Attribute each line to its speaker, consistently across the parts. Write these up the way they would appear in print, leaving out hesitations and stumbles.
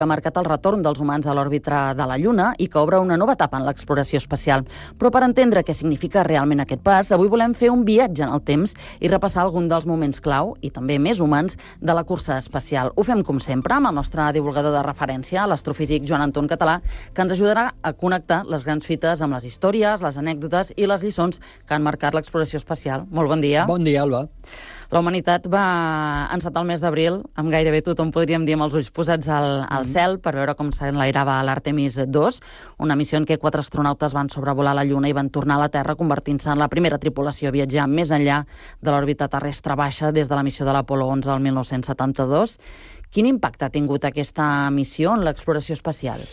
Speaker 1: que ha marcat el retorn dels humans a l'òrbita de la Lluna i que obre una nova etapa en l'exploració espacial. Però per entendre què significa realment aquest pas, avui volem fer un viatge en el temps i repassar algun dels moments clau, i també més humans, de la cursa espacial. Ho fem, com sempre, amb el nostre divulgador de referència, l'astrofísic Joan Anton Català, que ens ajudarà a connectar les grans fites amb les històries, les anècdotes i les lliçons que han marcat l'exploració espacial. Molt bon dia.
Speaker 2: Bon dia, Alba.
Speaker 1: La humanitat va encetar el mes d'abril, amb gairebé tothom, podríem dir, amb els ulls posats al cel per veure com s'enlairava l'Artemis 2, una missió en què 4 astronautes van sobrevolar la Lluna i van tornar a la Terra, convertint-se en la primera tripulació a viatjar més enllà de l'òrbita terrestre baixa des de la missió de l'Apolo 11 al 1972. Quin impacte ha tingut aquesta missió en l'exploració espacial?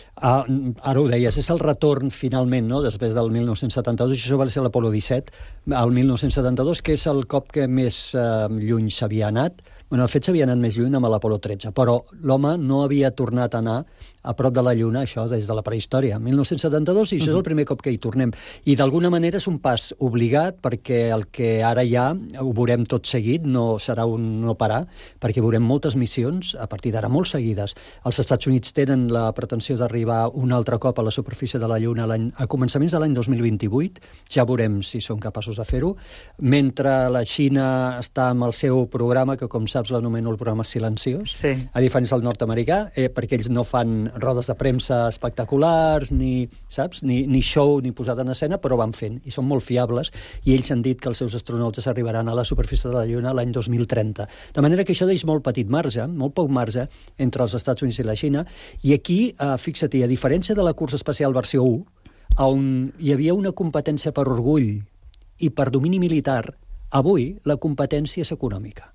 Speaker 2: Ara ho deies, és el retorn finalment, no?, després del 1972, això va ser l'Apolo 17, el 1972, que és el cop que més lluny s'havia anat. Bueno, de fet, s'havia anat més lluny amb l'Apolo 13, però l'home no havia tornat a anar a prop de la Lluna, això des de la prehistòria. 1972, i això és el primer cop que hi tornem. I d'alguna manera és un pas obligat, perquè el que ara hi ha, ho veurem tot seguit, no serà un no parar, perquè veurem moltes missions, a partir d'ara molt seguides. Els Estats Units tenen la pretensió d'arribar un altre cop a la superfície de la Lluna a començaments de l'any 2028, ja veurem si són capaços de fer-ho, mentre la Xina està amb el seu programa, que com saps l'anomeno el programa silenciós,
Speaker 1: sí,
Speaker 2: a diferència del nord-americà, perquè ells no fan rodes de premsa espectaculars, ni show, ni posada en escena, però van fent, i són molt fiables, i ells han dit que els seus astronautes arribaran a la superfície de la Lluna l'any 2030. De manera que això deixa molt petit marge, molt poc marge, entre els Estats Units i la Xina, i aquí, fixa-t'hi, a diferència de la cursa espacial versió 1, on hi havia una competència per orgull i per domini militar, avui la competència és econòmica.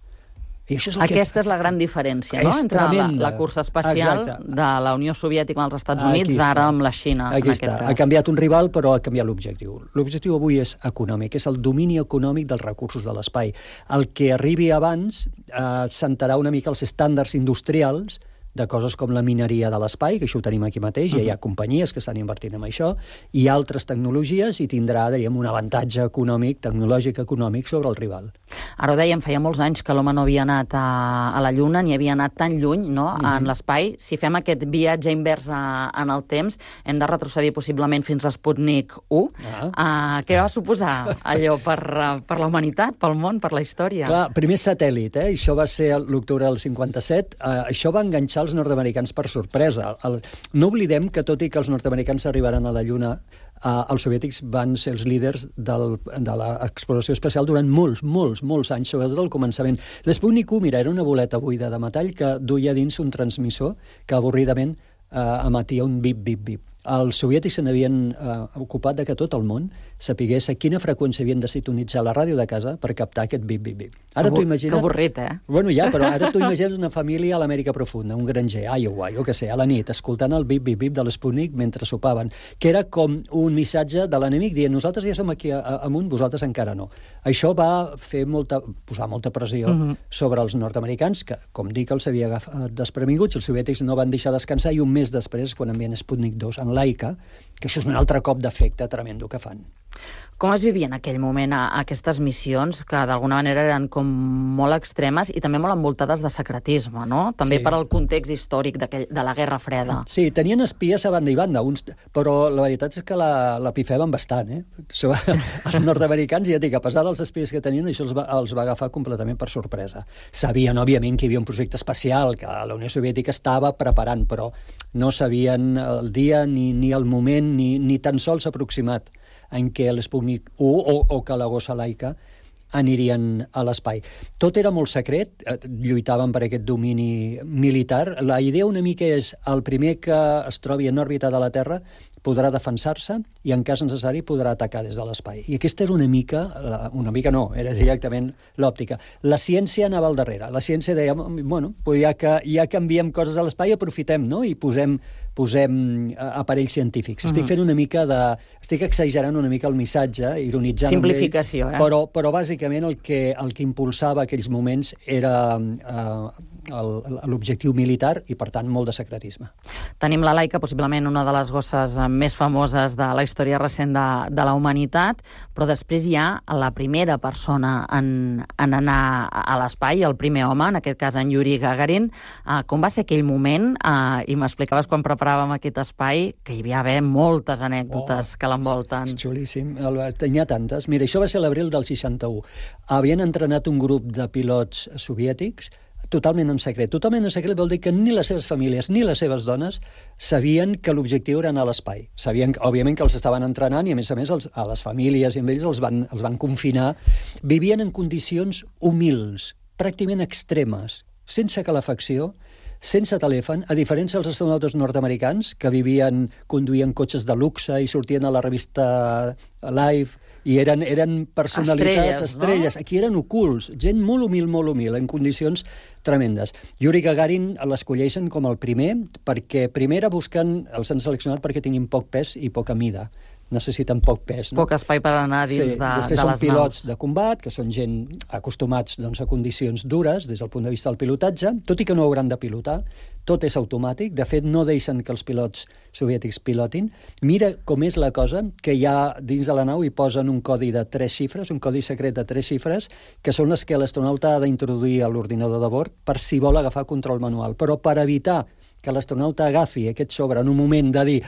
Speaker 1: Aquesta és la gran diferència, no?, entre la cursa espacial de la Unió Soviètica amb els Estats Units, ara amb la Xina.
Speaker 2: Aquí està. Ha canviat un rival, però ha canviat l'objectiu. L'objectiu avui és econòmic, és el domini econòmic dels recursos de l'espai. El que arribi abans sentarà una mica els estàndards industrials de coses com la mineria de l'espai, que això ho tenim aquí mateix, ja hi ha companyies que estan invertint en això, i altres tecnologies, i tindrà, diríem, un avantatge econòmic, tecnològic econòmic sobre el rival.
Speaker 1: Ara ho dèiem, feia molts anys que l'home no havia anat a la Lluna, ni havia anat tan lluny, no?, en l'espai. Si fem aquest viatge invers en el temps, hem de retrocedir possiblement fins a Sputnik 1. Què va suposar allò per la humanitat, pel món, per la història?
Speaker 2: Clar, primer satèl·lit, això va ser l'octubre del 57. Això va enganxar els nord-americans per sorpresa. No oblidem que, tot i que els nord-americans arribaran a la Lluna, els soviètics van ser els líders de l'exploració espacial durant molts anys, sobretot al començament. L'Sputnik 1, mira, era una boleta buida de metall que duia dins un transmissor que avorridament emetia un bip-bip-bip. Els soviètics se n'havien ocupat de que tot el món sapigués a quina freqüència havien de sintonitzar la ràdio de casa per captar aquest bip-bip-bip. Ara t'ho imagines...
Speaker 1: Que avorrit,
Speaker 2: Bueno, ja, però ara t'ho imagines una família a l'Amèrica profunda, un granger, a Iowa, jo què sé, a la nit, escoltant el bip-bip-bip de l'Sputnik mentre sopaven, que era com un missatge de l'enemic dient nosaltres ja som aquí amunt, vosaltres encara no. Això va posar molta pressió sobre els nord-americans, que, com dic, els havia agafat desprevinguts, els soviètics no van deixar descansar, i un mes després, quan envien Sputnik 2 en Laika, que això és un altre cop d'efecte tremendo que fan.
Speaker 1: Com es vivia en aquell moment aquestes missions, que d'alguna manera eren com molt extremes i també molt envoltades de secretisme, no? També per al context històric de la Guerra Freda.
Speaker 2: Sí, tenien espies a banda i banda, però la veritat és que la pifeven bastant, Els nord-americans, ja dic, a pesar dels espies que tenien, això els va agafar completament per sorpresa. Sabien, òbviament, que hi havia un projecte espacial que la Unió Soviètica estava preparant, però no sabien el dia ni el moment, ni tan sols aproximat en què l'Sputnik 1 o que la gossa Laika anirien a l'espai. Tot era molt secret, lluitaven per aquest domini militar. La idea una mica és el primer que es trobi en òrbita de la Terra podrà defensar-se i, en cas necessari, podrà atacar des de l'espai. I aquesta era una mica no, era directament l'òptica. La ciència anava al darrere. La ciència deia, bueno, ja que enviem coses a l'espai, aprofitem, no?, i posem aparells científics. Estic exagerant una mica el missatge, ironitzant.
Speaker 1: Simplificació,
Speaker 2: Però bàsicament el que impulsava aquells moments era l'objectiu militar i, per tant, molt de secretisme.
Speaker 1: Tenim la Laika, possiblement una de les gosses més famoses de la història recent de la humanitat, però després hi ha la primera persona en anar a l'espai, el primer home, en aquest cas en Yuri Gagarin. Com va ser aquell moment? I m'explicaves quan preparàvem aquest espai que hi havia haver moltes anècdotes que l'envolten.
Speaker 2: És xulíssim. Tenia tantes. Mira, això va ser l'abril del 61. Havien entrenat un grup de pilots soviètics totalment en secret. Totalment en secret vol dir que ni les seves famílies ni les seves dones sabien que l'objectiu era anar a l'espai. Sabien, òbviament, que els estaven entrenant i, a més, a les famílies i amb ells els van confinar. Vivien en condicions humils, pràcticament extremes, sense calefacció, sense telèfon, a diferència dels astronautes nord-americans, que conduïen cotxes de luxe i sortien a la revista Life, i eren personalitats, estrelles. No? Aquí eren ocults, gent molt humil, en condicions tremendes. Yuri Gagarin l'escolleixen com el primer, perquè primer els han seleccionat perquè tinguin poc pes i poca mida. Necessiten poc pes. No?
Speaker 1: Poc espai per anar dins de les naus.
Speaker 2: Després són pilots de combat, que són gent acostumats a condicions dures des del punt de vista del pilotatge, tot i que no hauran de pilotar, tot és automàtic. De fet, no deixen que els pilots soviètics pilotin. Mira com és la cosa, que ja dins de la nau hi posen un codi de 3 xifres, un codi secret de 3 xifres, que són les que l'astronauta ha d'introduir a l'ordinador de bord per si vol agafar control manual. Però per evitar que l'astronauta agafi aquest sobre en un moment de dir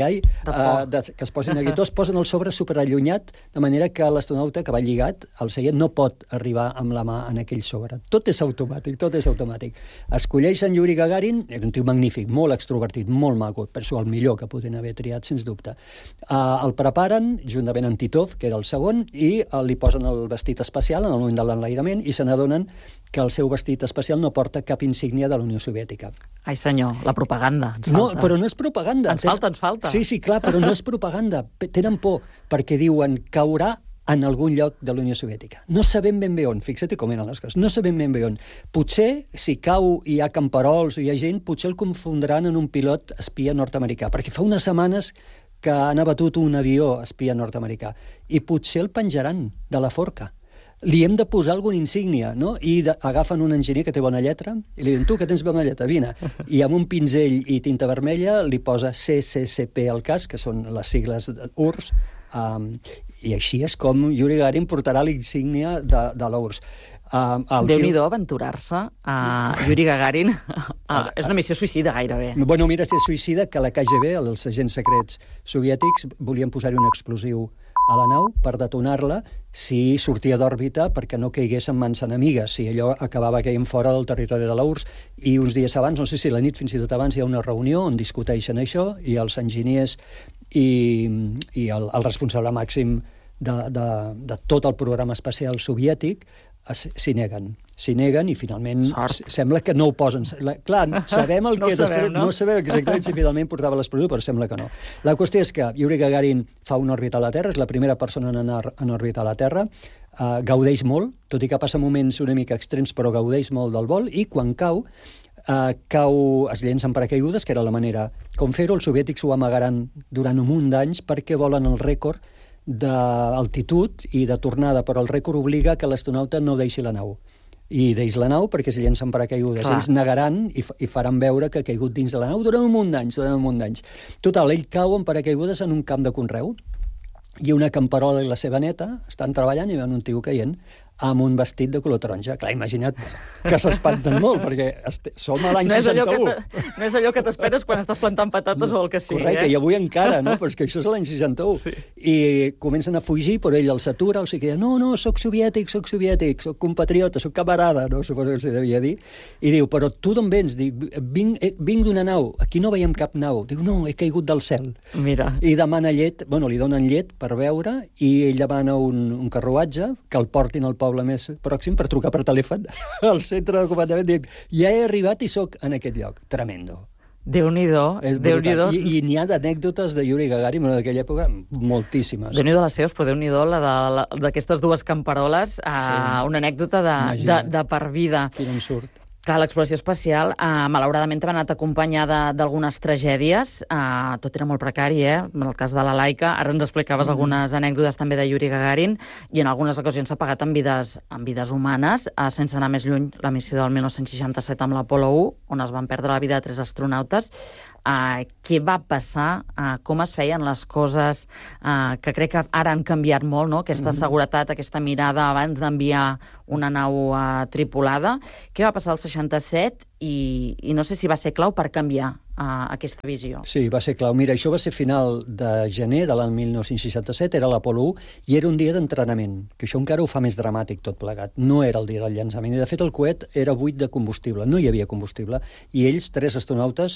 Speaker 2: que es posin aquí, tots posen el sobre superallunyat, de manera que l'astronauta que va lligat al seient no pot arribar amb la mà en aquell sobre. Tot és automàtic. Escolleixen Yuri Gagarin, és un tio magnífic, molt extrovertit, molt maco, penso el millor que podien haver triat, sens dubte. El preparen, juntament amb Titov, que era el segon, i li posen el vestit espacial en el moment de l'enlairament i se n'adonen que el seu vestit espacial no porta cap insígnia de la Unió Soviètica.
Speaker 1: Ai, senyor, la propaganda, ens falta.
Speaker 2: No, però no és propaganda.
Speaker 1: Ens falta.
Speaker 2: Sí, clar, però no és propaganda. Tenen por, perquè diuen caurà en algun lloc de la Unió Soviètica. No sabem ben bé on, fixa't com eren les coses, no sabem ben bé on. Potser, si cau i hi ha camperols o hi ha gent, potser el confondran en un pilot espia nord-americà, perquè fa unes setmanes que han abatut un avió espia nord-americà, i potser el penjaran de la forca. Li hem de posar alguna insígnia, no? I agafen un enginyer que té bona lletra i li diuen, tu que tens bona lletra, vine. I amb un pinzell i tinta vermella li posa CCCP al cas, que són les sigles URSS, i així és com Yuri Gagarin portarà l'insígnia de l'URSS.
Speaker 1: Déu-n'hi-do aventurar-se a Yuri Gagarin. És una missió suïcida, gairebé.
Speaker 2: Bueno, mira, si és suïcida, que la KGB, els agents secrets soviètics, volien posar-hi un explosiu a la nau per detonar-la si sortia d'òrbita perquè no caigués en mans enemigues, si allò acabava caient fora del territori de l'URSS. I uns dies abans, no sé si la nit, fins i tot abans, hi ha una reunió on discuteixen això i els enginyers i el responsable màxim de tot el programa espacial soviètic s'hi neguen i finalment sembla que no ho posen. Clar, sabem el que després... No sabem exactament si finalment portava l'explosió, però sembla que no. La qüestió és que Yuri Gagarin fa una òrbita a la Terra, és la primera persona en anar en òrbita a la Terra, gaudeix molt, tot i que passa moments una mica extrems, però gaudeix molt del vol, i quan cau, es llencen paracaigudes, que era la manera com fer-ho. Els soviètics ho amagaran durant un munt d'anys perquè volen el rècord d'altitud i de tornada, però el rècord obliga que l'astronauta no deixi la nau. I deix la nau perquè es llencen paracaigudes. Ells negaran i faran veure que ha caigut dins de la nau durant un munt d'anys. Total, ell cau en paracaigudes en un camp de conreu i una camperola i la seva neta estan treballant i veuen un tio caient amb un vestit de color taronja. Clar, imagina't que s'espanten molt, perquè som a l'any 61.
Speaker 1: No és allò que t'esperes quan estàs plantant patates o el que sigui.
Speaker 2: Correcte, i avui encara, no? Però és que això és l'any 61. Sí. I comencen a fugir, però ell els atura, o sigui que no, soc soviètic, soc compatriota, soc camarada, no? Suposo que els devia dir. I diu, però tu d'on vens? Dic, vinc d'una nau, aquí no veiem cap nau. Diu, no, he caigut del cel.
Speaker 1: Mira.
Speaker 2: I demana llet, li donen llet per beure, i ell demana un carruatge que el portin al poble més pròxim per trucar per telèfon al centre de comandament dient, ja he arribat i sóc en aquest lloc. Tremendo.
Speaker 1: Déu-n'hi-do. Déu-n'hi-do.
Speaker 2: I n'hi ha d'anècdotes de Yuri Gagarin d'aquella època moltíssimes.
Speaker 1: Déu-n'hi-do les seves, però Déu-n'hi-do d'aquestes dues camperoles, una anècdota de per vida.
Speaker 2: Quin ensurt.
Speaker 1: Clar, l'exploració espacial, malauradament, també ha anat acompanyada d'algunes tragèdies. Tot era molt precari, en el cas de la Laika. Ara ens explicaves algunes anècdotes també de Yuri Gagarin, i en algunes ocasions s'ha pagat amb vides humanes, sense anar més lluny, la missió del 1967 amb l'Apolo 1, on es van perdre la vida de 3 astronautes. què va passar, com es feien les coses, que crec que ara han canviat molt, no? Aquesta seguretat, aquesta mirada abans d'enviar una nau tripulada. Què va passar al 67 i no sé si va ser clau per canviar aquesta visió.
Speaker 2: Sí, va ser clau. Mira, això va ser final de gener de l'any 1967, era l'Apolo 1, i era un dia d'entrenament, que això encara ho fa més dramàtic tot plegat. No era el dia del llançament, i de fet el coet era buit de combustible, no hi havia combustible, i ells, tres astronautes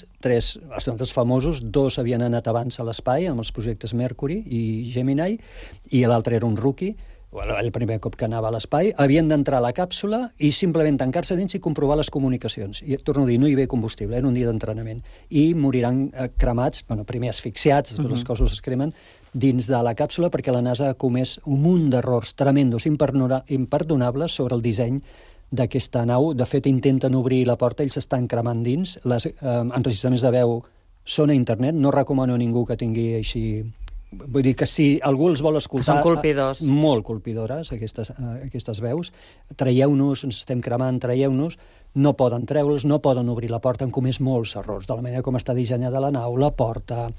Speaker 2: famosos, 2 havien anat abans a l'espai, amb els projectes Mercury i Gemini, i l'altre era un rookie, el primer cop que anava a l'espai, havien d'entrar a la càpsula i simplement tancar-se dins i comprovar les comunicacions. I torno a dir, no hi havia combustible, era un dia d'entrenament. I moriran cremats, primer asfixiats, tots els cossos es cremen, dins de la càpsula perquè la NASA ha comès un munt d'errors tremendos, imperdonables sobre el disseny d'aquesta nau. De fet, intenten obrir la porta, ells estan cremant dins, els enregistraments de veu són a internet, no recomano a ningú que tingui així. Vull dir que si algú els vol escoltar...
Speaker 1: Són colpidors.
Speaker 2: Molt colpidores, aquestes veus. Traieu-nos, ens estem cremant, traieu-nos. No poden treure'ls, no poden obrir la porta, han comès molts errors, de la manera com està dissenyada la nau, la porta...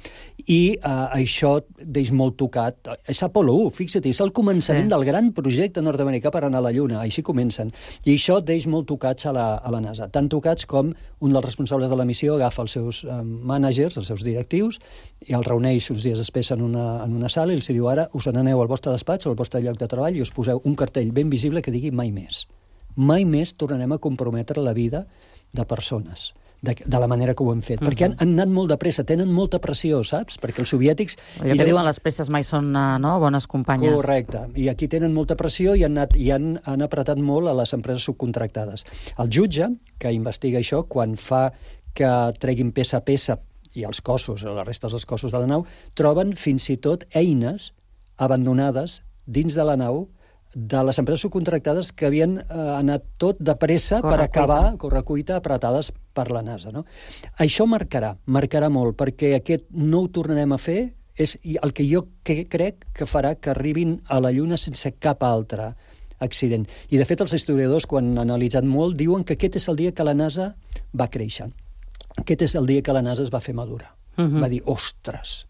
Speaker 2: I això deix molt tocat. És Apolo 1, fixa't, és el començament del gran projecte nord-americà per anar a la Lluna, així comencen. I això deix molt tocats a la NASA. Tan tocats com un dels responsables de la missió agafa els seus mànagers, els seus directius, i els reuneix uns dies després en una sala i els diu: ara us n'aneu al vostre despatx o al vostre lloc de treball i us poseu un cartell ben visible que digui mai més. Mai més tornarem a comprometre la vida de persones de la manera que ho hem fet. Perquè han anat molt de pressa, tenen molta pressió, saps? Perquè els soviètics...
Speaker 1: Allò que diuen les presses mai són bones companyes.
Speaker 2: Correcte. I aquí tenen molta pressió i han apretat molt a les empreses subcontractades. El jutge, que investiga això, quan fa que treguin peça a peça i els cossos, les restes dels cossos de la nau, troben fins i tot eines abandonades dins de la nau de les empreses subcontractades que havien anat tot de pressa per acabar, correcuita, apretades per la NASA. No? Això marcarà molt, perquè aquest no ho tornarem a fer, és el que jo crec que farà que arribin a la Lluna sense cap altre accident. I, de fet, els historiadors, quan han analitzat molt, diuen que aquest és el dia que la NASA va créixer. Aquest és el dia que la NASA es va fer madura. Va dir, ostres,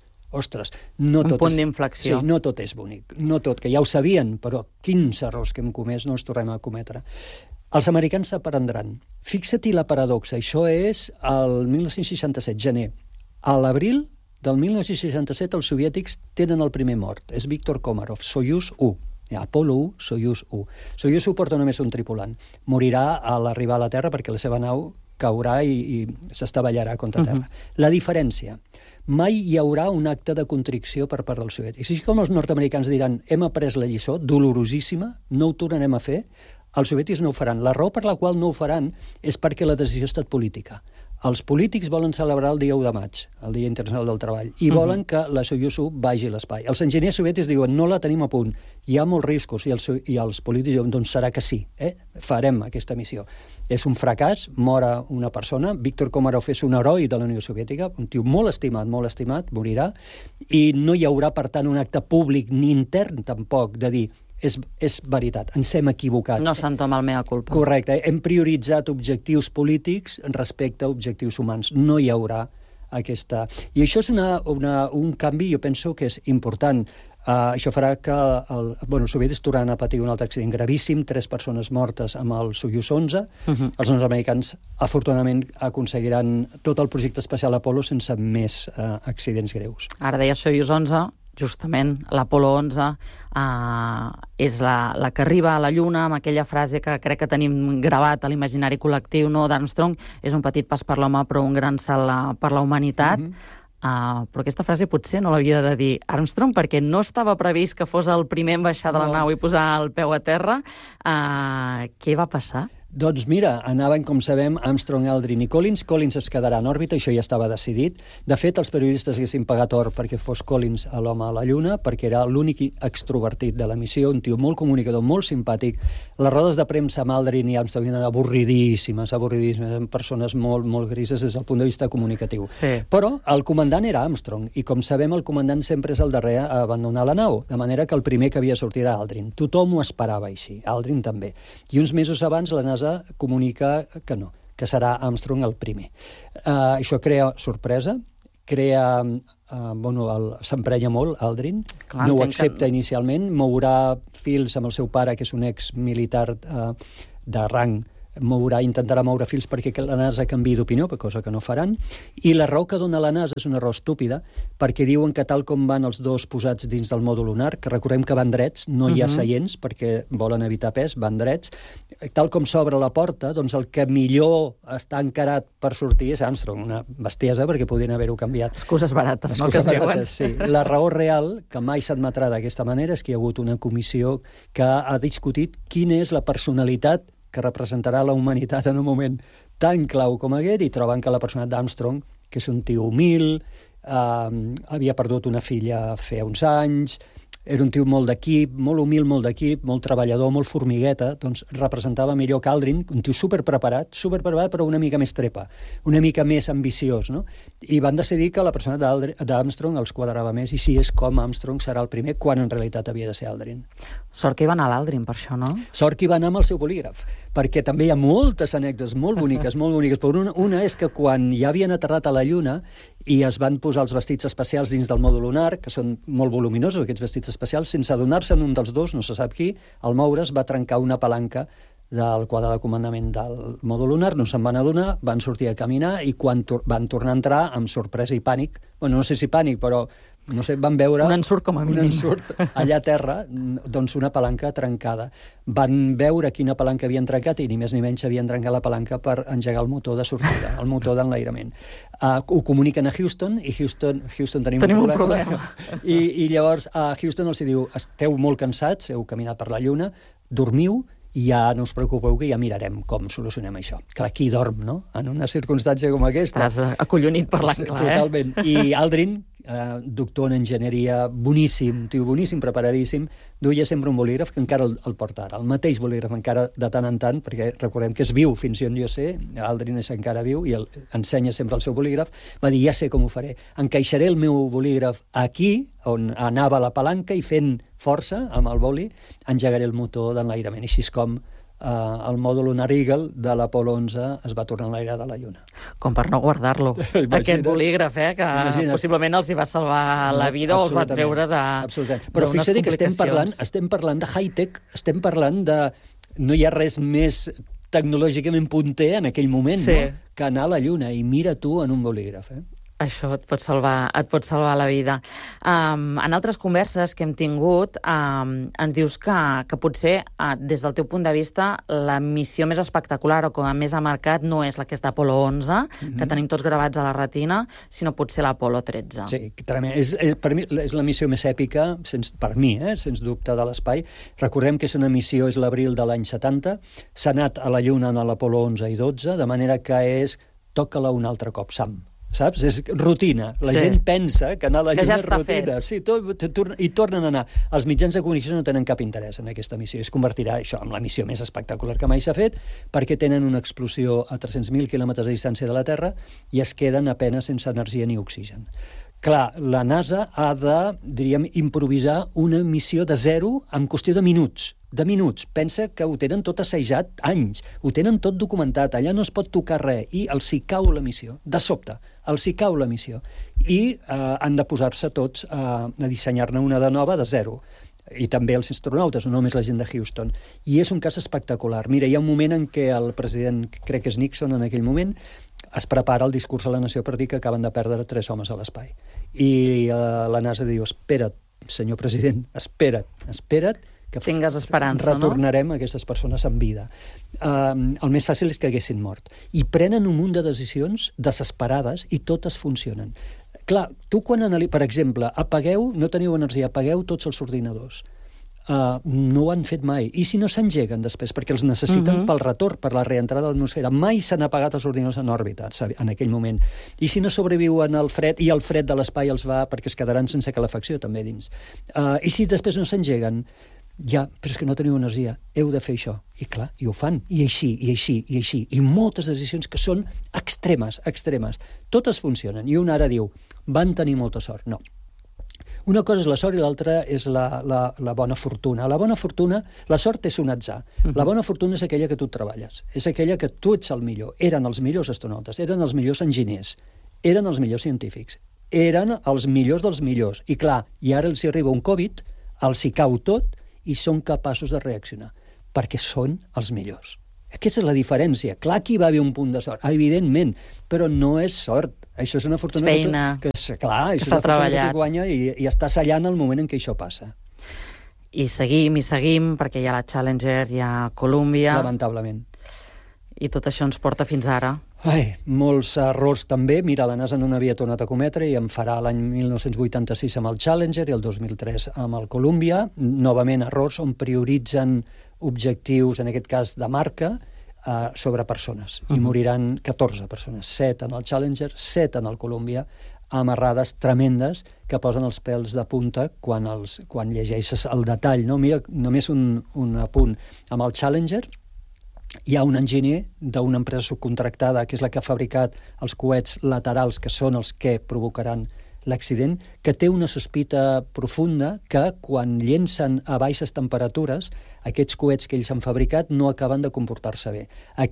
Speaker 2: no tot
Speaker 1: un punt d'inflexió.
Speaker 2: Sí, no tot és bonic. No tot, que ja ho sabien, però quins errors que hem comès no els tornem a cometre. Els americans s'aprendran. Fixa-t'hi la paradoxa. Això és el 1967, gener. A l'abril del 1967 els soviètics tenen el primer mort. És Viktor Komarov, Soyuz 1. Apolo 1, Soyuz 1. Soyuz 1 porta només un tripulant. Morirà a l'arribar a la Terra perquè la seva nau caurà i s'estavellarà contra terra. La diferència, mai hi haurà un acte de contricció per part dels soviètics. Així com els nord-americans diran hem après la lliçó, dolorosíssima, no ho tornarem a fer, els soviètics no ho faran. La raó per la qual no ho faran és perquè la decisió ha estat política. Els polítics volen celebrar el dia 1 de maig, el Dia Internacional del Treball, i volen que la Soyuz 1 vagi a l'espai. Els enginyers soviètics diuen no la tenim a punt, hi ha molts riscos, i els polítics diuen doncs serà que sí, farem aquesta missió. És un fracàs, mora una persona, Viktor Komarov és un heroi de la Unió Soviètica, un tio molt estimat, morirà, i no hi haurà, per tant, un acte públic ni intern tampoc de dir és veritat, ens hem equivocat.
Speaker 1: No s'entoma el mea culpa.
Speaker 2: Correcte, hem prioritzat objectius polítics respecte a objectius humans. No hi haurà aquesta... I això és un canvi, jo penso que és important. Això farà que els soviètics tornaran a patir un altre accident gravíssim, 3 persones mortes amb el Soyuz 11. Els nord-americans, afortunadament, aconseguiran tot el projecte espacial Apolo sense més accidents greus.
Speaker 1: Ara deia Soyuz 11, justament l'Apolo 11 és la que arriba a la Lluna amb aquella frase que crec que tenim gravat a l'imaginari col·lectiu, no, d'Armstrong, és un petit pas per l'home però un gran salt per la humanitat. Però aquesta frase potser no l'havia de dir Armstrong perquè no estava previst que fos el primer en baixar de la nau i posar el peu a terra. Què va passar?
Speaker 2: Doncs mira, anaven, com sabem, Armstrong, Aldrin i Collins. Collins es quedarà en òrbita, això ja estava decidit. De fet, els periodistes haguessin pagat or perquè fos Collins l'home a la Lluna, perquè era l'únic extrovertit de la missió, un tio molt comunicador, molt simpàtic. Les rodes de premsa amb Aldrin i Armstrong eren avorridíssimes, amb persones molt, molt grises des del punt de vista comunicatiu.
Speaker 1: Sí.
Speaker 2: Però el comandant era Armstrong, i com sabem, el comandant sempre és el darrer a abandonar la nau, de manera que el primer que havia de sortir era Aldrin. Tothom ho esperava així, Aldrin també. I uns mesos abans la NASA comunica que no, que serà Armstrong el primer. Això crea sorpresa, s'emprenya molt, Aldrin, no ho accepta inicialment, mourà fils amb el seu pare, que és un ex-militar de rang, intentarà moure fils perquè la NASA canviï d'opinió, cosa que no faran, i la raó que dona la NASA és una raó estúpida, perquè diuen que tal com van els dos posats dins del mòdul lunar, que recordem que van drets, no hi ha seients, perquè volen evitar pes, van drets, tal com s'obre la porta, doncs el que millor està encarat per sortir és Armstrong, una bestiesa, perquè podien haver-ho canviat.
Speaker 1: Excuses barates, no? Que es diuen.
Speaker 2: Sí. La raó real, que mai s'admetrà d'aquesta manera, és que hi ha hagut una comissió que ha discutit quina és la personalitat que representarà la humanitat en un moment tan clau com aquest, i troben que la personalitat d'Armstrong, que és un tio humil, havia perdut una filla feia uns anys, era un tio molt d'equip, molt humil, molt d'equip, molt treballador, molt formigueta, doncs representava millor que Aldrin, un tio superpreparat, però una mica més trepa, una mica més ambiciós, no? I van decidir que la persona d'Armstrong els quadrava més, i si és com Armstrong serà el primer, quan en realitat havia de ser Aldrin.
Speaker 1: Sort que hi va anar l'Aldrin, per això, no?
Speaker 2: Sort que hi va anar amb el seu bolígraf, perquè també hi ha moltes anècdotes molt boniques, però una és que quan ja havien aterrat a la Lluna i es van posar els vestits especials dins del mòdul lunar, que són molt voluminosos, aquests vestits especials, sense adonar-se'n un dels dos, no se sap qui, al moure's va trencar una palanca del quadre de comandament del mòdul lunar, no se'n van adonar, van sortir a caminar i quan van tornar a entrar amb sorpresa i pànic, no sé si pànic, però no sé, van veure
Speaker 1: un ensurt com a mínim.
Speaker 2: Un ensurt allà a terra, doncs una palanca trencada. Van veure quina palanca havien trencat i ni més ni menys havien trencat la palanca per engegar el motor de sortida, el motor d'enlairament. Ho comuniquen a Houston i Houston tenim un problema. I llavors a Houston els diu, esteu molt cansats, heu caminat per la Lluna, dormiu, i ja no us preocupeu que ja mirarem com solucionem això. Clar, qui dorm, no? En una circumstància com aquesta.
Speaker 1: Estàs acollonit per l'angle,
Speaker 2: Totalment. I Aldrin, doctor en enginyeria, boníssim, tio boníssim, preparadíssim, duia sempre un bolígraf que encara el porta ara, el mateix bolígraf encara de tant en tant, perquè recordem que és viu fins on jo sé, Aldrin és encara viu i ensenya sempre el seu bolígraf, va dir, ja sé com ho faré, encaixaré el meu bolígraf aquí, on anava la palanca, i fent força amb el boli, engegaré el motor d'enlairament, i així és com el mòdul lunar Eagle de l'Apolo 11 es va tornar a enlairar de la Lluna.
Speaker 1: Com per no guardar-lo. Aquest bolígraf, que possiblement els hi va salvar la vida o els va treure de...
Speaker 2: Absolutament. Però fixa't que estem parlant de high-tech, estem parlant de... No hi ha res més tecnològicament punter en aquell moment, no? Que anar a la Lluna, i mira tu en un bolígraf,
Speaker 1: Això et pot salvar la vida. En altres converses que hem tingut, ens dius que potser, des del teu punt de vista, la missió més espectacular o com a més ha marcat no és la que és d'Apolo 11, que tenim tots gravats a la retina, sinó potser l'Apolo 13.
Speaker 2: Sí, per mi és la missió més èpica, per mi, sens dubte, de l'espai. Recordem que és una missió, és l'abril de l'any 70, s'ha anat a la Lluna en l'Apolo 11 i 12, de manera que toca-la un altre cop, Sam. Saps? És rutina. La gent pensa que anar a la Lluna és rutina. Sí, i tornen a anar. Els mitjans de comunicació no tenen cap interès en aquesta missió. Es convertirà això en la missió més espectacular que mai s'ha fet, perquè tenen una explosió a 300.000 quilòmetres de distància de la Terra i es queden apenes sense energia ni oxigen. Clar, la NASA ha de, diríem, improvisar una missió de zero en qüestió de minuts. Pensa que ho tenen tot assajat anys, ho tenen tot documentat, allà no es pot tocar res, i els hi cau la missió, de sobte, els hi cau la missió. I han de posar-se tots a dissenyar-ne una de nova de zero. I també els astronautes, no només la gent de Houston. I és un cas espectacular. Mira, hi ha un moment en què el president, crec que és Nixon en aquell moment, es prepara el discurs a la nació per dir que acaben de perdre 3 homes a l'espai. I la NASA diu, espera't, senyor president, espera't, que
Speaker 1: tingues esperança,
Speaker 2: retornarem aquestes persones amb vida. El més fàcil és que haguessin mort. I prenen un munt de decisions desesperades i totes funcionen. Clar, tu quan per exemple, no teniu energia, apagueu tots els ordinadors. No ho han fet mai. I si no s'engeguen després, perquè els necessiten pel retorn, per la reentrada de l'atmosfera. Mai s'han apagat els ordinadors en òrbita en aquell moment. I si no sobreviuen al fred, i el fred de l'espai els va, perquè es quedaran sense calefacció també dins. I si després no s'engeguen, però és que no teniu energia, heu de fer això. I clar, i ho fan, i així. I moltes decisions que són extremes. Totes funcionen. I un ara diu, van tenir molta sort. No. Una cosa és la sort i l'altra és la bona fortuna. La bona fortuna, la sort és un atzar. La bona fortuna és aquella que tu treballes. És aquella que tu ets el millor. Eren els millors astronautes, eren els millors enginyers, eren els millors científics, eren els millors dels millors. I clar, i ara els arriba un Covid, els hi cau tot i són capaços de reaccionar, perquè són els millors. Aquesta és la diferència. Clar que hi va haver un punt de sort, evidentment, però no és sort. Això és una fortuna
Speaker 1: és feina,
Speaker 2: que s'ha treballat, que guanya i està sellant el moment en què això passa.
Speaker 1: I seguim, perquè hi ha la Challenger, hi ha Columbia...
Speaker 2: Lamentablement.
Speaker 1: I tot això ens porta fins ara.
Speaker 2: Molts errors també. Mira, la NASA no n'havia tornat a cometre i en farà l'any 1986 amb el Challenger i el 2003 amb el Columbia. Novament errors on prioritzen objectius, en aquest cas de marca, sobre persones. I moriran 14 persones. 7 en el Challenger, 7 en el Columbia, amb errades tremendes que posen els pèls de punta quan llegeixes el detall. No? Mira, només un apunt. Amb el Challenger hi ha un enginyer d'una empresa subcontractada, que és la que ha fabricat els coets laterals, que són els que provocaran l'accident, que té una sospita profunda que quan llencen a baixes temperatures, aquests coets que ells han fabricat no acaben de comportar-se bé.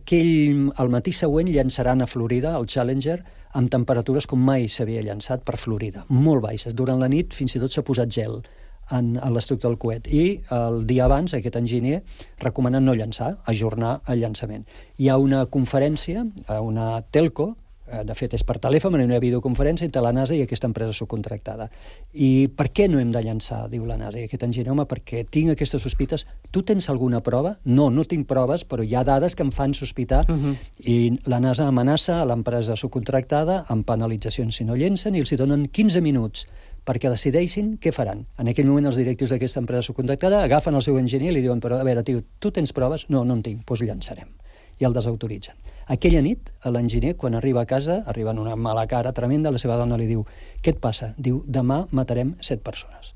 Speaker 2: Al matí següent llançaran a Florida, el Challenger, amb temperatures com mai s'havia llançat per Florida, molt baixes. Durant la nit fins i tot s'ha posat gel en l'estructura del coet. I el dia abans, aquest enginyer recomana no llançar, ajornar el llançament. Hi ha una conferència, una telco, de fet és per telèfon, una videoconferència entre la NASA i aquesta empresa subcontractada. I per què no hem de llançar, diu la NASA i aquest enginyer? Home, perquè tinc aquestes sospites. Tu tens alguna prova? No tinc proves, però hi ha dades que em fan sospitar. I la NASA amenaça a l'empresa subcontractada amb penalitzacions si no llencen i els hi donen 15 minuts perquè decideixin què faran. En aquell moment els directius d'aquesta empresa subcontractada agafen el seu enginyer i li diuen, però a veure, tio, tu tens proves? No en tinc, doncs llançarem. I el desautoritzen. Aquella nit, l'enginyer, quan arriba a casa, arriba en una mala cara tremenda, la seva dona li diu, què et passa? Diu, demà matarem 7 persones.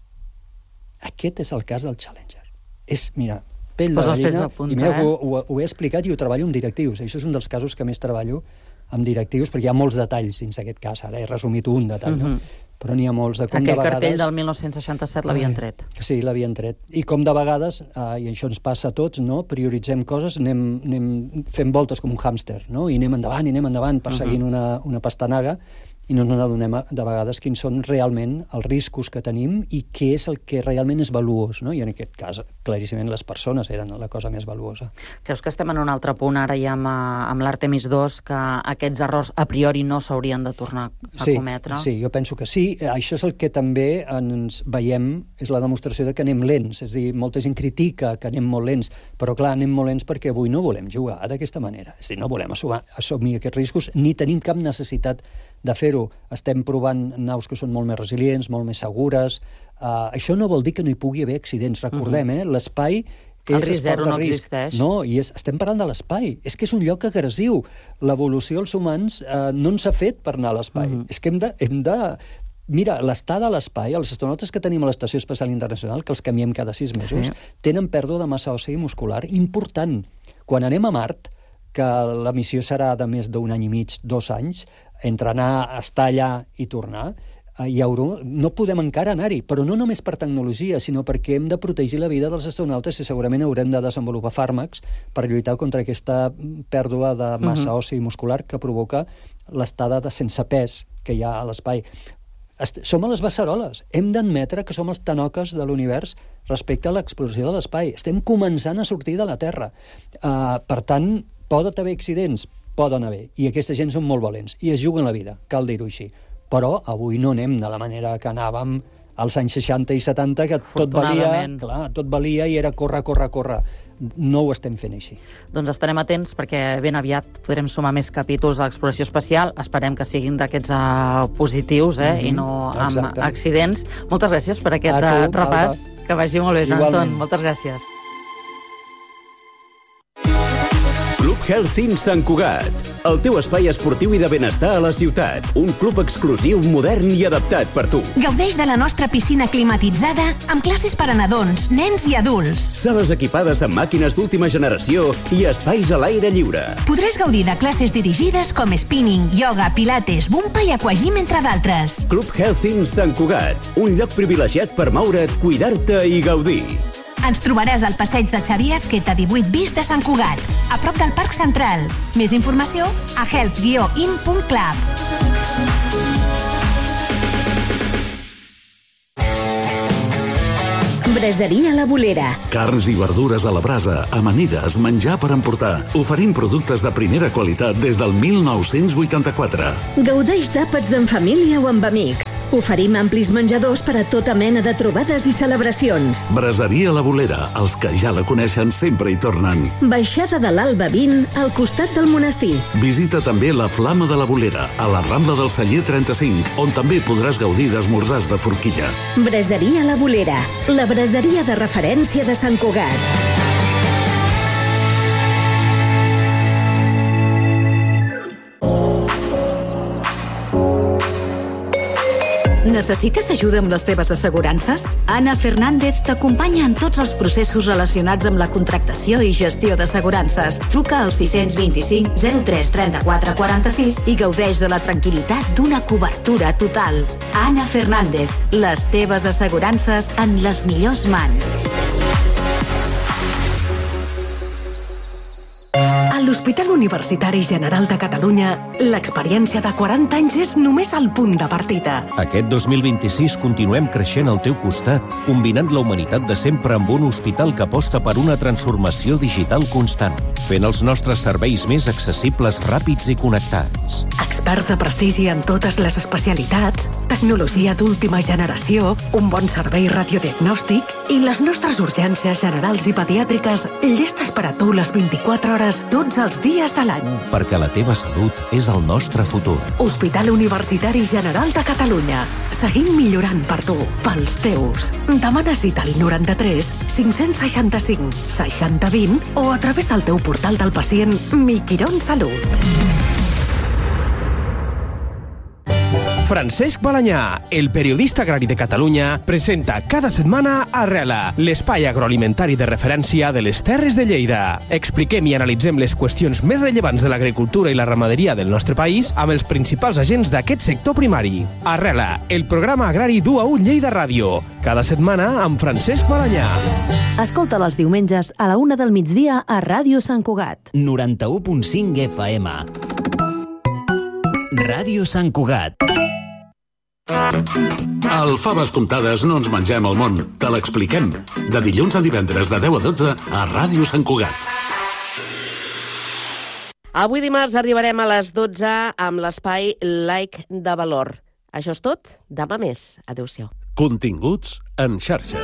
Speaker 2: Aquest és el cas del Challenger. És, mira, pell de gallina, i mira que ho he explicat i ho treballo amb directius. Això és un dels casos que més treballo amb directius, perquè hi ha molts detalls dins aquest cas. Ara he resumit un detall, no? Però n'hi ha molts de com de vegades...
Speaker 1: Aquell cartell del 1967 l'havien tret.
Speaker 2: Sí, l'havien tret. I com de vegades, i això ens passa a tots, no? Prioritzem coses, anem fent voltes com un hàmster, no? I anem endavant, perseguint una pastanaga, i no ens adonem de vegades quins són realment els riscos que tenim i què és el que realment és valuós, no? I en aquest cas, claríssimament, les persones eren la cosa més valuosa.
Speaker 1: Creus que estem en un altre punt ara ja amb l'Artemis II, que aquests errors a priori no s'haurien de tornar a cometre?
Speaker 2: Sí, jo penso que sí. Això és el que també ens veiem, és la demostració de que anem lents. És a dir, molta gent critica que anem molt lents, però clar, anem molt lents perquè avui no volem jugar d'aquesta manera. És a dir, no volem assumir aquests riscos ni tenim cap necessitat de fer-ho. Estem provant naus que són molt més resilients, molt més segures. Això no vol dir que no hi pugui haver accidents. Recordem, l'espai
Speaker 1: el risc zero no existeix.
Speaker 2: No, i estem parlant de l'espai. És que és un lloc agressiu. L'evolució dels humans no ens ha fet per anar a l'espai. És que hem de... Mira, l'estada a l'espai, els astronautes que tenim a l'Estació Espacial Internacional, que els canviem cada 6 mesos, tenen pèrdua de massa òssia i muscular important. Quan anem a Mart, que la missió serà de més d'un any i mig, 2 anys, entre anar, estar allà i tornar, no podem encara anar-hi, però no només per tecnologia, sinó perquè hem de protegir la vida dels astronautes i segurament haurem de desenvolupar fàrmacs per lluitar contra aquesta pèrdua de massa òssia i muscular que provoca l'estada sense pes que hi ha a l'espai. Som a les beceroles. Hem d'admetre que som els tanoques de l'univers respecte a l'exploració de l'espai. Estem començant a sortir de la Terra. Per tant, poden haver accidents? Poden haver. I aquesta gent són molt valents. I es juguen la vida, cal dir-ho així. Però avui no anem de la manera que anàvem als anys 60 i 70, que tot valia i era córrer. No ho estem fent així.
Speaker 1: Doncs estarem atents perquè ben aviat podrem sumar més capítols a l'exploració espacial. Esperem que siguin d'aquests positius i no amb accidents. Moltes gràcies per aquest repàs. Que vagi molt bé, Joan Anton. Moltes gràcies.
Speaker 3: Health In Sant Cugat, el teu espai esportiu i de benestar a la ciutat. Un club exclusiu, modern i adaptat per tu.
Speaker 4: Gaudeix de la nostra piscina climatitzada amb classes per a nadons, nens i adults.
Speaker 3: Sales equipades amb màquines d'última generació i espais a l'aire lliure.
Speaker 4: Podràs gaudir de classes dirigides com spinning, yoga, pilates, bumpa i aquagym, entre d'altres.
Speaker 3: Club Health In Sant Cugat, un lloc privilegiat per moure't, cuidar-te i gaudir.
Speaker 4: Ens trobaràs al passeig de Xavier Azqueta 18 bis de Sant Cugat, a prop del Parc Central. Més informació a health-in.club.
Speaker 5: Braseria La Bolera.
Speaker 6: Carns i verdures a la brasa, amanides, menjar per emportar. Oferim productes de primera qualitat des del 1984.
Speaker 5: Gaudeix d'àpats en família o amb amics. Oferim amplis menjadors per a tota mena de trobades i celebracions.
Speaker 6: Braseria La Bolera. Els que ja la coneixen sempre hi tornen.
Speaker 5: Baixada de l'Alba 20, al costat del monestir.
Speaker 6: Visita també la Flama de la Bolera, a la Rambla del Celler 35, on també podràs gaudir d'esmorzars de forquilla.
Speaker 5: Braseria La Bolera, la braseria de referència de Sant Cugat.
Speaker 7: Necessites ajuda amb les teves assegurances? Anna Fernández t'acompanya en tots els processos relacionats amb la contractació i gestió d'assegurances. Truca al 625 03 34 46 i gaudeix de la tranquil·litat d'una cobertura total. Anna Fernández, les teves assegurances en les millors mans.
Speaker 8: A l'Hospital Universitari General de Catalunya, l'experiència de 40 anys és només el punt de partida.
Speaker 9: Aquest 2026 continuem creixent al teu costat, combinant la humanitat de sempre amb un hospital que aposta per una transformació digital constant, fent els nostres serveis més accessibles, ràpids i connectats.
Speaker 8: Experts de prestigi en totes les especialitats, tecnologia d'última generació, un bon servei radiodiagnòstic i les nostres urgències generals i pediàtriques llestes per a tu les 24 hores tots els dies de l'any.
Speaker 9: Perquè la teva salut és el nostre futur.
Speaker 8: Hospital Universitari General de Catalunya. Seguim millorant per tu, pels teus. Demana cita al 93 565 60 20 o a través del teu portal del pacient Mi Quirón Salut.
Speaker 10: Francesc Balanyà, el periodista agrari de Catalunya, presenta cada setmana Arrela, l'espai agroalimentari de referència de les Terres de Lleida. Expliquem i analitzem les qüestions més rellevants de l'agricultura i la ramaderia del nostre país amb els principals agents d'aquest sector primari. Arrela, el programa agrari d'UAU Lleida Ràdio. Cada setmana amb Francesc Balanyà.
Speaker 11: Escolta'l els diumenges a la 1 del migdia a Ràdio Sant Cugat.
Speaker 12: 91.5 FM. Ràdio Sant Cugat.
Speaker 6: Al Faves Comptades no ens mengem el món, te l'expliquem. De dilluns a divendres de 10 a 12 a Ràdio Sant Cugat.
Speaker 13: Avui dimarts arribarem a les 12 amb l'espai Like de Valor. Això és tot, demà més. Adéu-siau.
Speaker 6: Continguts en xarxa.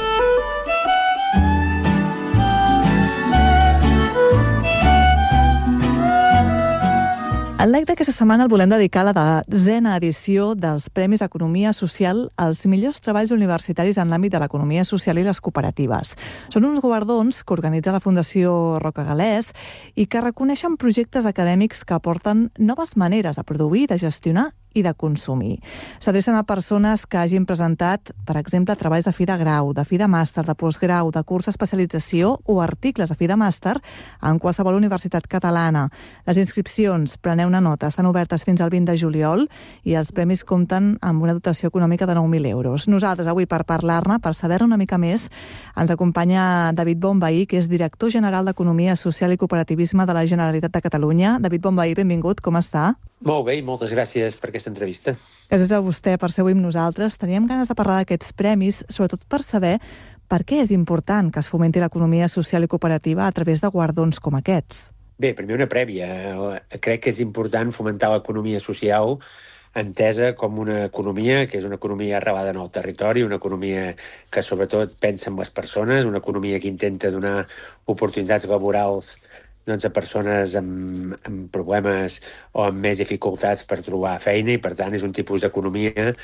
Speaker 14: El like d'aquesta setmana el volem dedicar a la 10a edició dels Premis Economia Social als millors treballs universitaris en l'àmbit de l'economia social i les cooperatives. Són uns guardons que organitza la Fundació Roca Galès i que reconeixen projectes acadèmics que aporten noves maneres de produir, de gestionar i de consumir. S'adrecen a persones que hagin presentat, per exemple, treballs de fi de grau, de fi de màster, de postgrau, de curs d'especialització o articles de fi de màster en qualsevol universitat catalana. Les inscripcions, preneu una nota, estan obertes fins al 20 de juliol i els premis compten amb una dotació econòmica de 9.000 euros. Nosaltres, avui, per parlar-ne, per saber-ne una mica més, ens acompanya David Bonvehí, que és director general d'Economia Social i Cooperativisme de la Generalitat de Catalunya. David Bonvehí, benvingut, com està?
Speaker 15: Molt bé, i moltes gràcies per aquesta entrevista.
Speaker 14: Gràcies a vostè per ser avui amb nosaltres. Teníem ganes de parlar d'aquests premis, sobretot per saber per què és important que es fomenti l'economia social i cooperativa a través de guardons com aquests.
Speaker 15: Bé, primer una prèvia. Crec que és important fomentar l'economia social entesa com una economia que és una economia arrelada en el territori, una economia que sobretot pensa en les persones, una economia que intenta donar oportunitats laborals a persones amb problemes o amb més dificultats per trobar feina i, per tant, és un tipus d'economia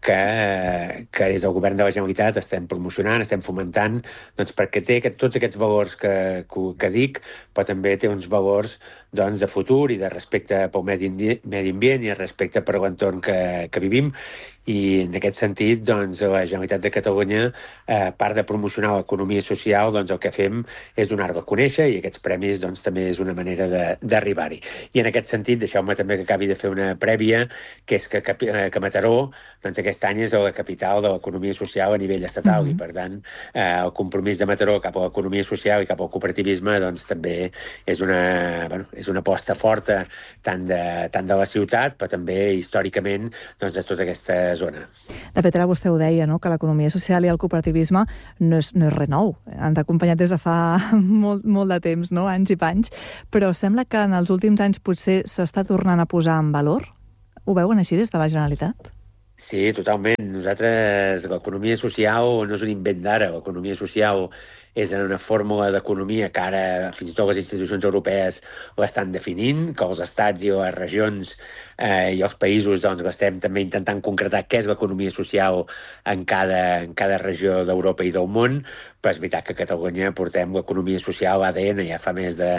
Speaker 15: que des del govern de la Generalitat estem promocionant, estem fomentant, doncs perquè té tots aquests valors que dic, però també té uns valors de futur i de respecte pel medi ambient i de respecte per l'entorn que vivim. I en aquest sentit, doncs, la Generalitat de Catalunya, a part de promocionar l'economia social, doncs el que fem és donar-la a conèixer i aquests premis doncs, també és una manera d'arribar-hi. I en aquest sentit, deixeu-me també que acabi de fer una prèvia, que és que Mataró, doncs aquest any és la capital de l'economia social a nivell estatal i, per tant, el compromís de Mataró cap a l'economia social i cap al cooperativisme doncs, també és una aposta forta tant de la ciutat, però també històricament doncs, de tota aquesta zona.
Speaker 14: De fet, ara vostè ho deia, no? Que l'economia social i el cooperativisme no és res nou. Ens ha acompanyat des de fa molt de temps, no? Anys i panys, però sembla que en els últims anys potser s'està tornant a posar en valor. Ho veuen així des de la Generalitat?
Speaker 15: Sí, totalment. Nosaltres, l'economia social no és un invent d'ara. L'economia social és una fórmula d'economia que ara fins i tot les institucions europees l'estan definint, que els estats i les regions i els països doncs, estem també intentant concretar què és l'economia social en cada regió d'Europa i del món, però és veritat que a Catalunya portem l'economia social a l'ADN. Ja fa més de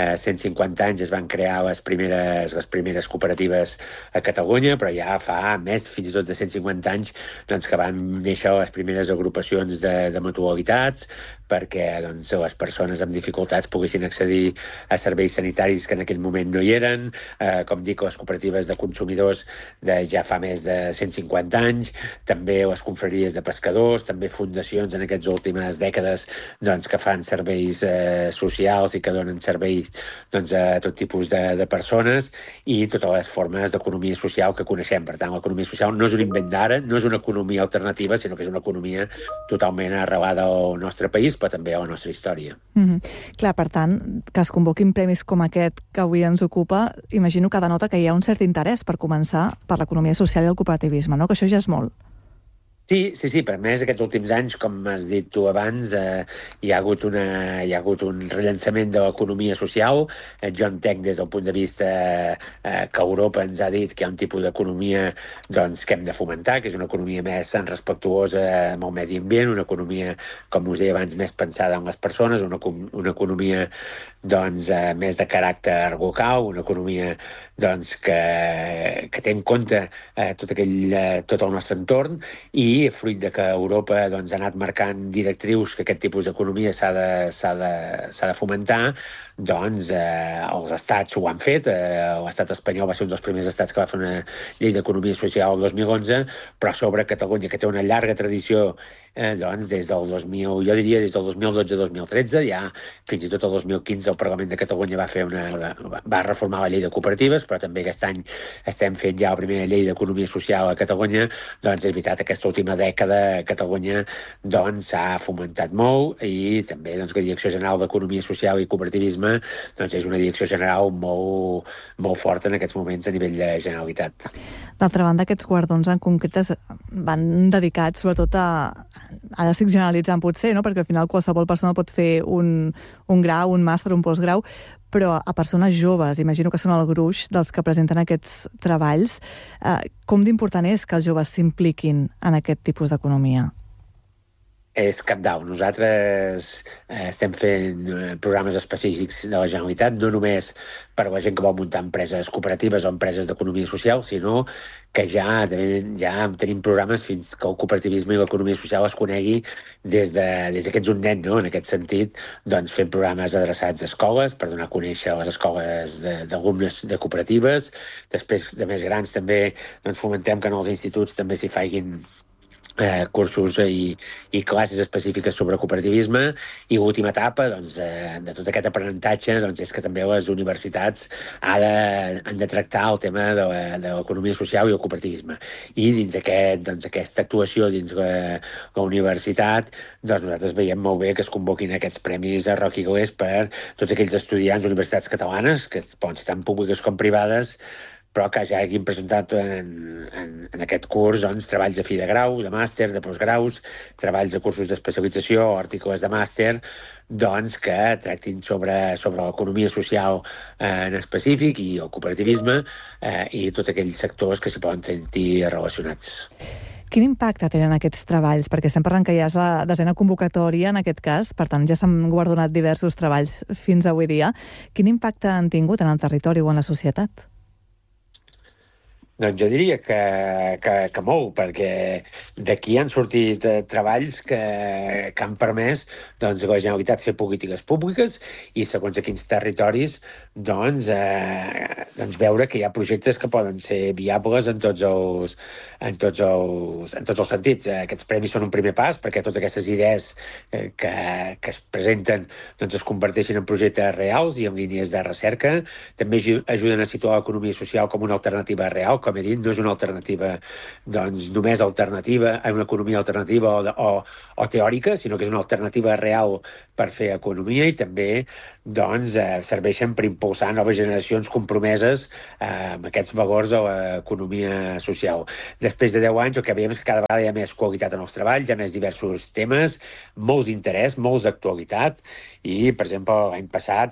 Speaker 15: 150 anys es van crear les primeres cooperatives a Catalunya, però ja fa més, fins i tot de 150 anys, doncs, que van néixer les primeres agrupacions de mutualitats perquè doncs, les persones amb dificultats poguessin accedir a serveis sanitaris que en aquell moment no hi eren. Com dic, les cooperatives de consumidors ja fa més de 150 anys, també les confraries de pescadors, també fundacions en aquestes últimes dècades doncs, que fan serveis socials i que donen serveis doncs, a tot tipus de persones i totes les formes d'economia social que coneixem. Per tant, l'economia social no és un invent d'ara, no és una economia alternativa, sinó que és una economia totalment arrelada al nostre país, però també a la nostra història.
Speaker 14: Clar, per tant, que es convoquin premis com aquest que avui ens ocupa, imagino que denota que hi ha un cert interès per començar per l'economia social i el cooperativisme, no? Que això ja és molt.
Speaker 15: Sí, per més aquests últims anys, com has dit tu abans, hi ha hagut un rellançament de l'economia social. Jo entenc des del punt de vista que Europa ens ha dit que hi ha un tipus d'economia doncs, que hem de fomentar, que és una economia més respectuosa amb el medi ambient, una economia, com us deia abans, més pensada en les persones, una economia doncs, més de caràcter local, una economia doncs, que té en compte tot el nostre entorn i fruit de que Europa doncs, ha anat marcant directrius que aquest tipus d'economia s'ha de fomentar, doncs els estats ho han fet. L'estat espanyol va ser un dels primers estats que va fer una llei d'economia social el 2011, però a sobre Catalunya, que té una llarga tradició doncs des del 2012-2013, ja fins i tot el 2015 el Parlament de Catalunya va reformar la llei de cooperatives, però també aquest any estem fent ja la primera llei d'economia social a Catalunya. Doncs és veritat, aquesta última dècada Catalunya doncs s'ha fomentat molt i també doncs, la Direcció General d'Economia Social i Cooperativisme doncs, és una direcció general molt forta en aquests moments a nivell de Generalitat.
Speaker 14: D'altra banda, aquests guardons en concret van dedicats sobretot ara estic generalitzant potser, no? Perquè al final qualsevol persona pot fer un grau, un màster, un postgrau, però a persones joves, imagino que són el gruix dels que presenten aquests treballs. Com d'important és que els joves s'impliquin en aquest tipus d'economia?
Speaker 15: És cabdal. Nosaltres estem fent programes específics de la Generalitat, no només per a la gent que vol muntar empreses cooperatives o empreses d'economia social, sinó que ja tenim programes fins que el cooperativisme i l'economia social es conegui des que ets un nen, no? En aquest sentit, doncs, fent programes adreçats a escoles per donar a conèixer les escoles d'alumnes de cooperatives. Després, de més grans, també doncs, fomentem que en els instituts també s'hi facin cursos i classes específiques sobre cooperativisme, i l'última etapa doncs, de tot aquest aprenentatge doncs, és que també les universitats han de tractar el tema de l'economia social i el cooperativisme. I dins aquesta actuació dins la universitat, doncs nosaltres veiem molt bé que es convoquin aquests premis a Roc i Glés per tots aquells estudiants d'universitats catalanes, que poden ser tant públiques com privades, però que ja hagin presentat en aquest curs doncs, treballs de fi de grau, de màster, de postgraus, treballs de cursos d'especialització o articles de màster, doncs, que tractin sobre l'economia social en específic i el cooperativisme i tots aquells sectors que s'hi poden sentir relacionats.
Speaker 14: Quin impacte tenen aquests treballs? Perquè estem parlant que ja és la 10a convocatòria en aquest cas, per tant ja s'han guardonat diversos treballs fins avui dia. Quin impacte han tingut en el territori o en la societat?
Speaker 15: Doncs jo diria que molt, perquè d'aquí han sortit treballs que han permès la Generalitat fer polítiques públiques i segons a quins territoris veure que hi ha projectes que poden ser viables en tots els sentits. Aquests premis són un primer pas perquè totes aquestes idees que es presenten es converteixen en projectes reals i en línies de recerca. També ajuden a situar l'economia social com una alternativa real, com he dit, no és una alternativa només alternativa a una economia alternativa o teòrica, sinó que és una alternativa real per fer economia i també serveixen per impulsar noves generacions compromeses amb aquests valors de l'economia social. Després de 10 anys el que veiem és que cada vegada hi ha més qualitat en els treballs, hi ha més diversos temes, molts d'interès, molts d'actualitat i, per exemple, l'any passat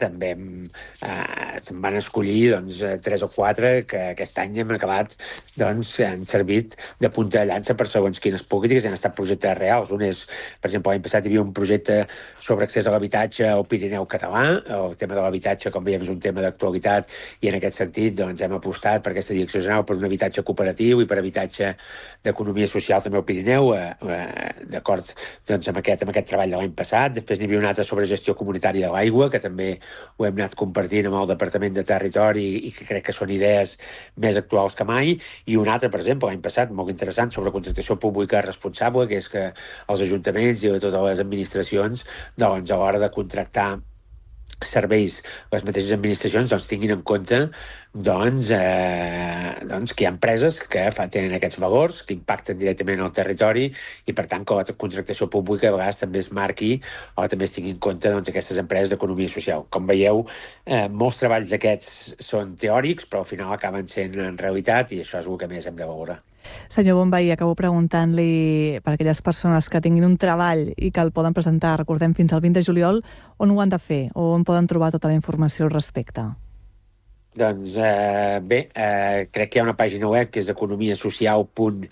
Speaker 15: se'n van escollir 3 o 4 que aquest any hem acabat han servit de punta de llança per segons quines polítiques i han estat projectes reals. Un és, per exemple, l'any passat hi havia un projecte sobre accés a l'habitatge al Pirineu català. El tema de l'habitatge, com veiem, és un tema d'actualitat i en aquest sentit hem apostat per aquesta direcció general per un habitatge cooperatiu i per habitatge d'economia social també al Pirineu, d'acord amb aquest treball de l'any passat. Després n'hi havia un altre sobre gestió comunitària de l'aigua, que també ho hem anat compartint amb el Departament de Territori i que crec que són idees més actuals que mai. I un altre, per exemple, l'any passat, molt interessant, sobre contractació pública responsable, que és que els ajuntaments i totes les administracions, a l'hora de contractar serveis, les mateixes administracions tinguin en compte que hi ha empreses que tenen aquests valors, que impacten directament al territori i, per tant, que la contractació pública a vegades també es marqui o també es tingui en compte aquestes empreses d'economia social. Com veieu, molts treballs d'aquests són teòrics, però al final acaben sent en realitat i això és el que més hem de valorar.
Speaker 14: Senyor Bonvehí, acabo preguntant-li per aquelles persones que tinguin un treball i que el poden presentar, recordem, fins al 20 de juliol, on ho han de fer o on poden trobar tota la informació al respecte?
Speaker 15: Doncs bé, crec que hi ha una pàgina web que és economiasocial.coop,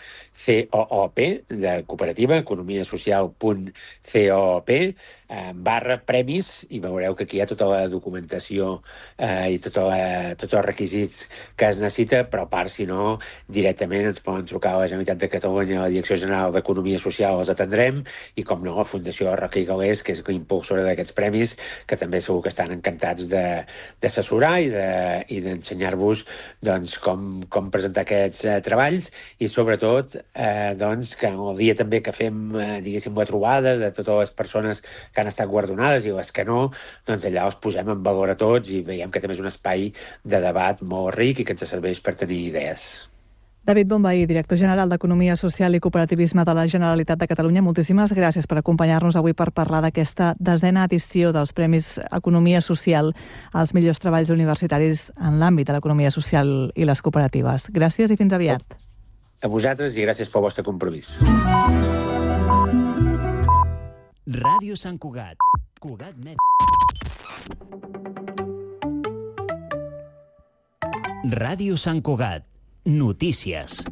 Speaker 15: de cooperativa, economiasocial.coop, /premis, i veureu que aquí hi ha tota la documentació i tots els requisits que es necessita, però a part, si no, directament ens poden trucar a la Generalitat de Catalunya, a la Direcció General d'Economia Social, els atendrem, i com no, la Fundació Roca i Galés, que és l'impulsora d'aquests premis, que també segur que estan encantats d'assessorar i d'ensenyar-vos com presentar aquests treballs i sobretot que el dia també que fem diguéssim la trobada de totes les persones que han estat guardonades i les que no, allà els posem en valor a tots i veiem que també és un espai de debat molt ric i que ens serveix per tenir idees.
Speaker 14: David Bonvehí, director general d'Economia Social i Cooperativisme de la Generalitat de Catalunya, moltíssimes gràcies per acompanyar-nos avui per parlar d'aquesta 10a edició dels Premis Economia Social als millors treballs universitaris en l'àmbit de l'economia social i les cooperatives. Gràcies i fins aviat.
Speaker 15: A vosaltres i gràcies pel vostre compromís.
Speaker 12: Ràdio Sant Cugat. Cugat Med. Ràdio Sant Cugat. Notícies.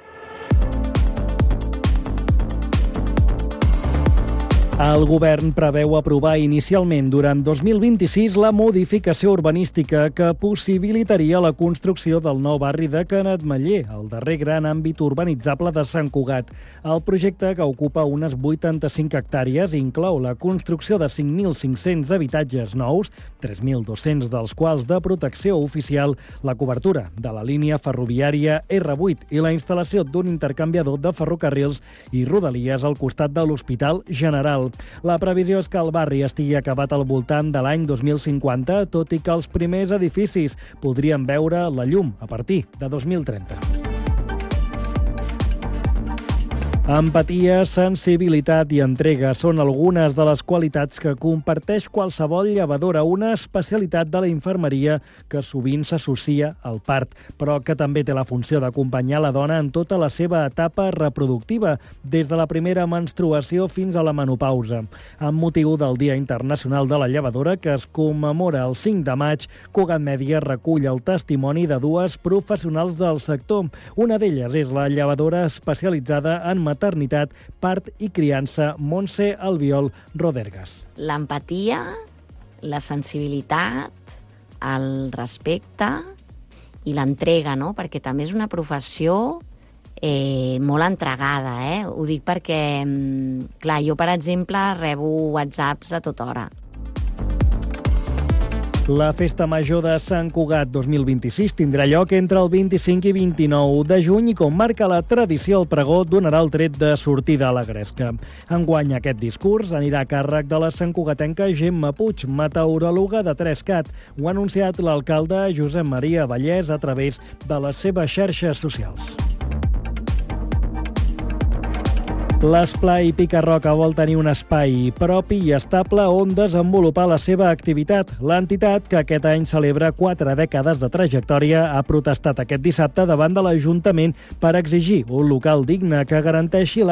Speaker 16: El govern preveu aprovar inicialment durant 2026 la modificació urbanística que possibilitaria la construcció del nou barri de Canetmeller, el darrer gran àmbit urbanitzable de Sant Cugat. El projecte, que ocupa unes 85 hectàrees, inclou la construcció de 5.500 habitatges nous, 3.200 dels quals de protecció oficial, la cobertura de la línia ferroviària R8 i la instal·lació d'un intercanviador de ferrocarrils i rodalies al costat de l'Hospital General. La previsió és que el barri estigui acabat al voltant de l'any 2050, tot i que els primers edificis podrien veure la llum a partir de 2030. Empatia, sensibilitat i entrega són algunes de les qualitats que comparteix qualsevol llevadora, una especialitat de la infermeria que sovint s'associa al part, però que també té la funció d'acompanyar la dona en tota la seva etapa reproductiva, des de la primera menstruació fins a la menopausa. Amb motiu del Dia Internacional de la Llevadora, que es commemora el 5 de maig, Cugat Mèdia recull el testimoni de dues professionals del sector. Una d'elles és la llevadora especialitzada en maternitat, part i criança, Montse Albiol Rodergas.
Speaker 17: L'empatia, la sensibilitat, el respecte i l'entrega, no? Perquè també és una professió molt entregada, Ho dic perquè, clar, jo, per exemple, rebo whatsapps a tota hora.
Speaker 16: La Festa Major de Sant Cugat 2026 tindrà lloc entre el 25 i 29 de juny i, com marca la tradició, el pregó donarà el tret de sortida a la gresca. Enguany aquest discurs anirà a càrrec de la santcugatenca Gemma Puig, meteoròloga de 3CAT. Ho ha anunciat l'alcalde Josep Maria Vallès a través de les seves xarxes socials. L'Esplai Pica-Roca vol tenir un espai propi i estable on desenvolupar la seva activitat. L'entitat, que aquest any celebra 4 dècades de trajectòria, ha protestat aquest dissabte davant de l'Ajuntament per exigir un local digne que garanteixi la